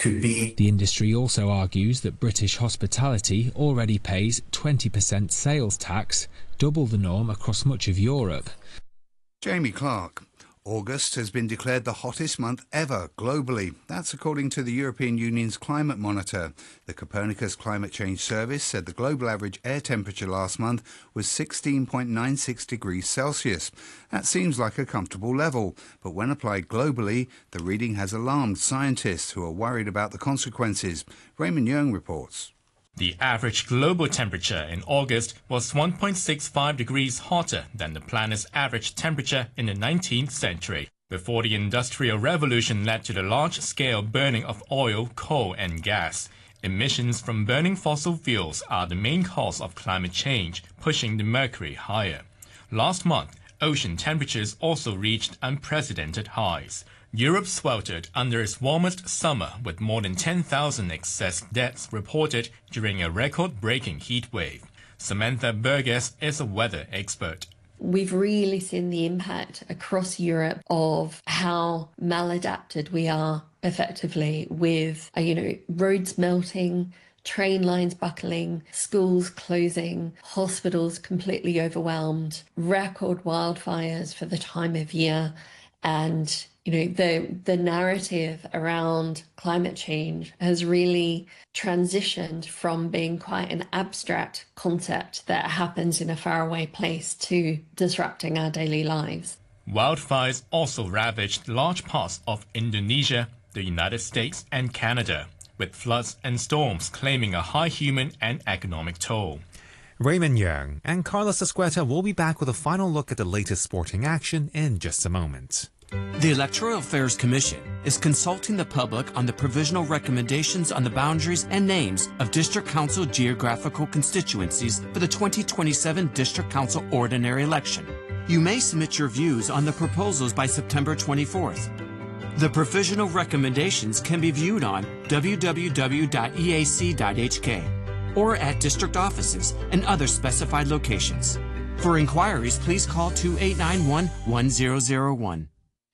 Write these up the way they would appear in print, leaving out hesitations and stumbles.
could be. The industry also argues that British hospitality already pays 20% sales tax, double the norm across much of Europe. Jamie Clark. August has been declared the hottest month ever globally. That's according to the European Union's Climate Monitor. The Copernicus Climate Change Service said the global average air temperature last month was 16.96 degrees Celsius. That seems like a comfortable level, but when applied globally, the reading has alarmed scientists who are worried about the consequences. Raymond Yeung reports. The average global temperature in August was 1.65 degrees hotter than the planet's average temperature in the 19th century, before the Industrial Revolution led to the large-scale burning of oil, coal and gas. Emissions from burning fossil fuels are the main cause of climate change, pushing the mercury higher. Last month, ocean temperatures also reached unprecedented highs. Europe sweltered under its warmest summer with more than 10,000 excess deaths reported during a record-breaking heat wave. Samantha Burgess is a weather expert. We've really seen the impact across Europe of how maladapted we are effectively with, roads melting, train lines buckling, schools closing, hospitals completely overwhelmed, record wildfires for the time of year, and the narrative around climate change has really transitioned from being quite an abstract concept that happens in a faraway place to disrupting our daily lives. Wildfires also ravaged large parts of Indonesia, the United States and Canada, with floods and storms claiming a high human and economic toll. Raymond Yeung and Carlos Escueta will be back with a final look at the latest sporting action in just a moment. The Electoral Affairs Commission is consulting the public on the provisional recommendations on the boundaries and names of District Council geographical constituencies for the 2027 District Council ordinary election. You may submit your views on the proposals by September 24th. The provisional recommendations can be viewed on www.eac.hk or at district offices and other specified locations. For inquiries, please call 2891-1001.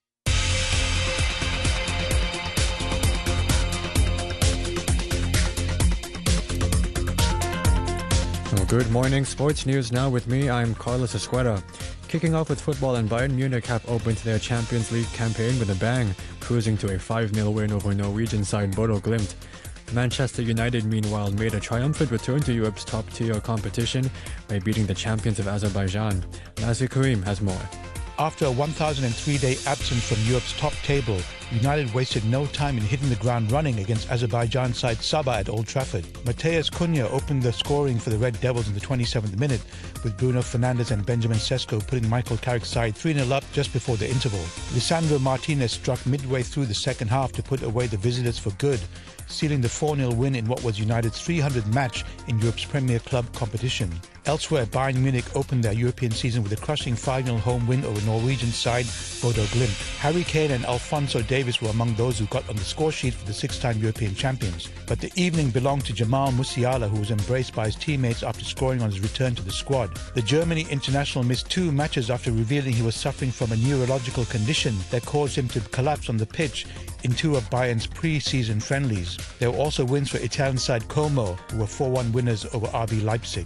Well, good morning. Sports news now with me. I'm Carlos Escueta. Kicking off with football, and Bayern Munich have opened their Champions League campaign with a bang, cruising to a 5-0 win over Norwegian side Bodo Glimt. Manchester United, meanwhile, made a triumphant return to Europe's top-tier competition by beating the champions of Azerbaijan. Nasir Karim has more. After a 1,003-day absence from Europe's top table, United wasted no time in hitting the ground running against Azerbaijan side Sabah at Old Trafford. Matheus Cunha opened the scoring for the Red Devils in the 27th minute, with Bruno Fernandes and Benjamin Sesko putting Michael Carrick's side 3-0 up just before the interval. Lisandro Martinez struck midway through the second half to put away the visitors for good, sealing the 4-0 win in what was United's 300th match in Europe's Premier Club competition. Elsewhere, Bayern Munich opened their European season with a crushing 5-0 home win over Norwegian side Bodo Glimt. Harry Kane and Alphonso Davies were among those who got on the score sheet for the six-time European champions. But the evening belonged to Jamal Musiala, who was embraced by his teammates after scoring on his return to the squad. The Germany international missed 2 matches after revealing he was suffering from a neurological condition that caused him to collapse on the pitch in 2 of Bayern's pre-season friendlies. There were also wins for Italian side Como, who were 4-1 winners over RB Leipzig.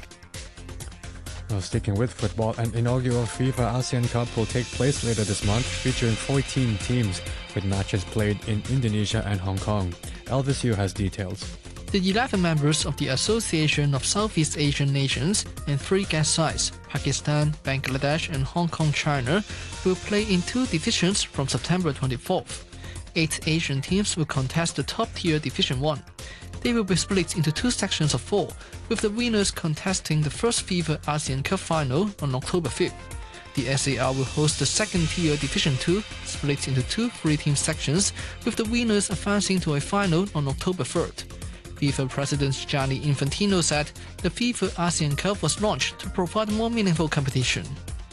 Well, sticking with football, an inaugural FIFA ASEAN Cup will take place later this month, featuring 14 teams, with matches played in Indonesia and Hong Kong. Elvis Yu has details. The 11 members of the Association of Southeast Asian Nations and 3 guest sides, Pakistan, Bangladesh and Hong Kong, China, will play in 2 divisions from September 24th. 8 Asian teams will contest the top-tier Division 1. They will be split into 2 sections of 4, with the winners contesting the first FIFA ASEAN Cup final on October 5th. The SAR will host the second-tier Division 2, split into 2 3-team sections, with the winners advancing to a final on October 3rd. FIFA President Gianni Infantino said the FIFA ASEAN Cup was launched to provide more meaningful competition.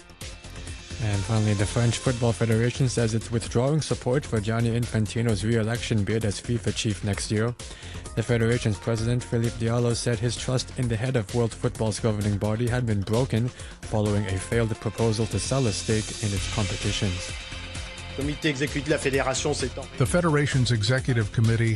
And finally, the French Football Federation says it's withdrawing support for Gianni Infantino's re-election bid as FIFA chief next year. The federation's president, Philippe Diallo, said his trust in the head of World Football's governing body had been broken following a failed proposal to sell a stake in its competitions. The federation's executive committee